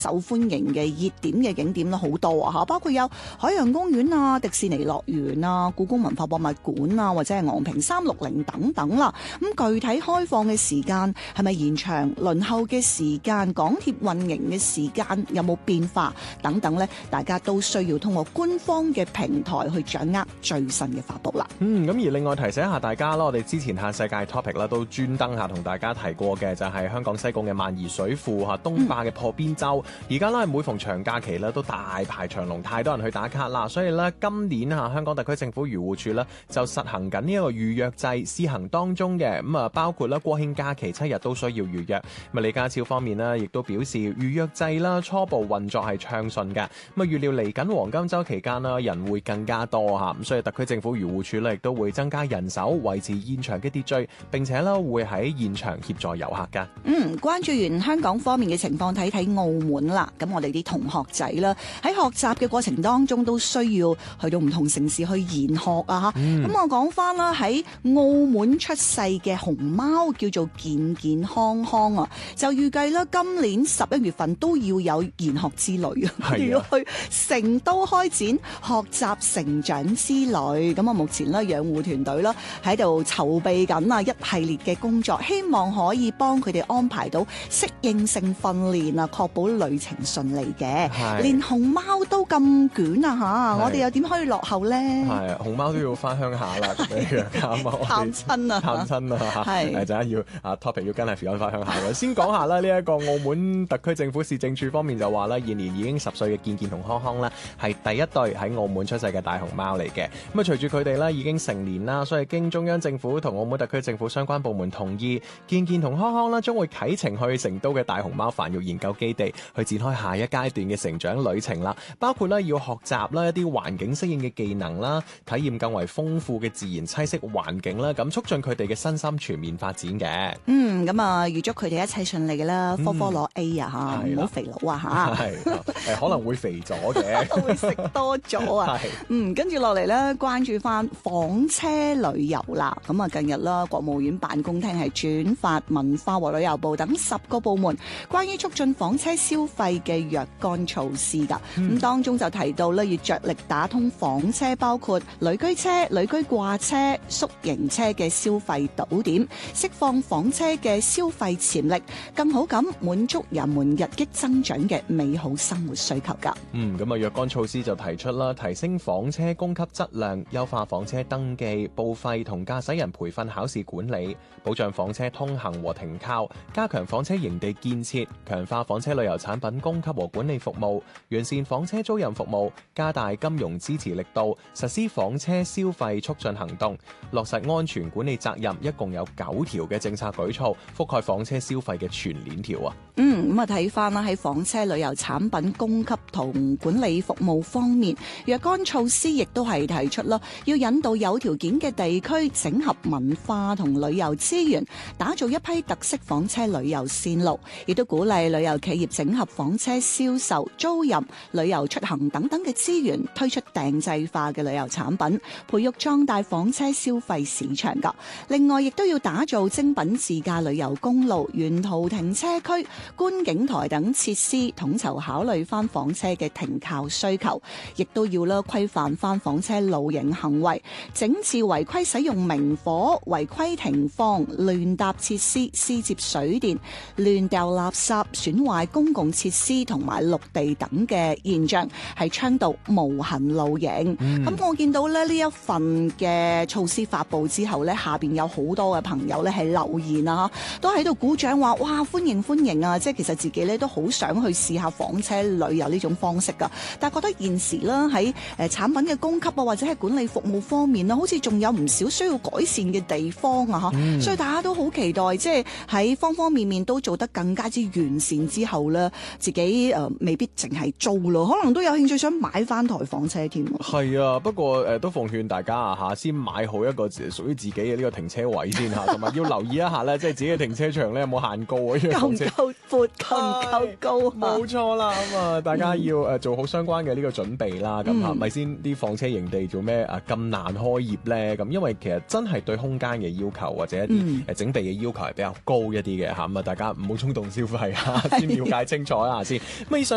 受歡迎嘅熱點嘅景點好多啊，包括有海洋公園啊、迪士尼樂園啊、故宮文化博物館啊，或者係昂坪360等等啦。咁具體開放嘅時間係咪延長？輪候嘅時間、港鐵運營嘅時間有冇變化等等呢？大家都需要通過官方嘅平台去掌握最新嘅發布啦。 咁而另外提醒一下大家啦，我哋之前下世界 topic 啦都專登下同大家提過嘅就係香港西貢嘅萬宜水庫嚇東壩嘅破邊洲。而家咧每逢長假期咧都大排長龍，太多人去打卡啦，所以咧今年香港特區政府漁護署咧就實行緊呢一個預約制試行當中嘅，咁包括咧國慶假期7日都需要預約。李家超方面呢亦都表示預約制啦初步運作係暢順嘅，預料嚟緊黃金週期間啦人會更加多嚇，咁所以特區政府漁護署咧亦都會增加人手維持現場嘅秩序，並且咧會喺現場協助遊客㗎。 關注完香港方面嘅情況，睇睇澳門啦。咁我哋啲同學仔啦，喺學習嘅過程當中都需要去到唔同城市去研學啊。咁我講翻啦，喺澳門出世嘅熊貓叫做健健康康啊，就預計啦今年11月份都要有研學之旅啊，要去成都開展學習成長之旅。咁目前咧養護團隊啦喺度籌備緊啊一系列嘅工作，希望可以幫佢哋安排到適應性訓練啊，確保旅程順利嘅。連熊貓都咁捲啊嚇，我哋又點可以落後咧？ 係熊貓都要翻鄉下啦， 探親啊， 探親啊，係陣間要topic 要跟係 Fiona 翻鄉下嘅。先講下啦，呢一個澳門特區政府市政處方面就話啦，現年已經10歲嘅健健同康康啦，係第一對喺澳門出世嘅大熊貓嚟嘅。咁隨住佢哋咧已經成年啦，所以經中央政府同澳門特區政府相關部門同意，健健同康康啦將會啟程去成都嘅大熊貓繁育研究基地，去展開下一階段嘅成長旅程啦。包括咧要學習啦一啲環境適應嘅技能啦，體驗更為豐富嘅自然棲息環境啦，咁促進佢哋嘅身心全面發展嘅。 咁預祝佢哋一切順利嘅啦，科攞 A 啊嚇，唔好肥佬啊嚇， 可能會肥咗嘅， 會食多咗啊。跟住落嚟咧，關注翻房車旅遊啦。咁近日啦，國務院辦公廳係轉發文化和旅遊部等10個部門關於促進房車消費嘅若干措施㗎。咁當中就提到咧，要着力打通房車，包括旅居車、旅居掛車、宿營車嘅消費堵點，釋放房車嘅消費潛力，更好咁滿足人們日益增長嘅美好生活需求㗎。 咁若干措施就提出啦，提升房車供給質量，優化房車登記、報廢同駕駛人培訓考試管理，保障房車通行和停靠，加強房車營地建設，強化房車旅遊產品供給和管理服務，完善房車租賃服務，加大金融支持力度，實施房車消費促進行動，落實安全管理責任，一共有9條嘅政策舉措，覆蓋房車消費嘅全鏈條啊。 睇翻啦，喺房車旅遊產品供給同管理服務方面，若干措施亦都係提出啦，要引導有條件嘅地區整合文化同旅遊資源，打造一批特色房車旅遊線路，亦都鼓勵旅遊企業整合房車銷售、租賃、旅遊出行等等嘅資源，推出訂製化嘅旅遊產品，培育壯大房車消費市場㗎。另外，亦都要打造精品自駕旅遊公路、沿途停車區、觀景台等設施，統籌考慮翻房車嘅停靠需求，亦都要規範翻房車露營行為，整治違規使用明火、違規停放、亂搭設施、私接水電、亂掉垃圾、損壞公共設施同埋綠地等嘅現象，係倡導無痕露營。咁我見到呢一份嘅措施發布之後呢，下邊有好多嘅朋友呢係留言啊，都喺度鼓掌話：哇，歡迎歡迎啊！即係其實自己呢都好想去試下房車旅遊呢種方式噶，但係覺得現時啦喺產品嘅供給啊，或者係管理服務方面啦，好似仲有唔少需要改善嘅地方啊，所以大家都好期待，即係喺方方面面都做得更加之完善之後咧，自己未必淨係租咯，可能都有興趣想買翻台房車添。係啊，不過都奉勸大家啊先買好一個屬於自己嘅呢個停車位先同埋要留意一下咧，即係自己嘅停車場咧有冇限高啊？ 夠唔夠闊，夠唔夠高？ 冇錯啦，咁大家要做好相關嘅呢個準備啦。咁係咪先啲房車營地做咩咁難開業咧？咁因為其實真係對空間嘅要求或者一啲整備嘅要求係比較高一啲嘅嚇。咁大家唔好衝動消費先了解清楚啦先。咁以上